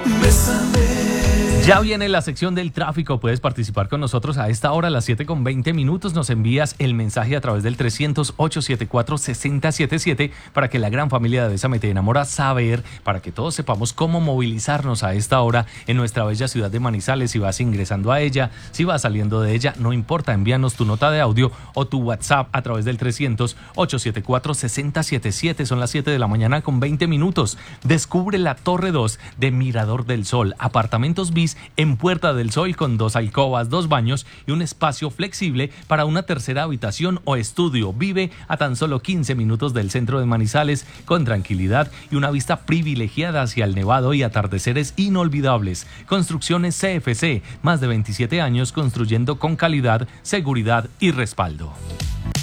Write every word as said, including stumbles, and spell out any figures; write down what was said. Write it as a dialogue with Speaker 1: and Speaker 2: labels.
Speaker 1: Ya viene la sección del tráfico. Puedes participar con nosotros a esta hora, a las siete con veinte minutos. Nos envías el mensaje a través del trescientos, ochocientos setenta y cuatro, sesenta setenta y siete para que la gran familia de Bésame Te Enamora saber, para que todos sepamos cómo movilizarnos a esta hora en nuestra bella ciudad de Manizales. Si vas ingresando a ella, si vas saliendo de ella, no importa, envíanos tu nota de audio o tu WhatsApp a través del trescientos, ochocientos setenta y cuatro, sesenta setenta y siete. Son las siete de la mañana con veinte minutos. Descubre la Torre dos de Mirador del Sol, apartamentos bis en Puerta del Sol con dos alcobas, dos baños y un espacio flexible para una tercera habitación o estudio. Vive a tan solo quince minutos del centro de Manizales con tranquilidad y una vista privilegiada hacia el nevado y atardeceres inolvidables. Construcciones C F C, más de veintisiete años construyendo con calidad, seguridad y respaldo.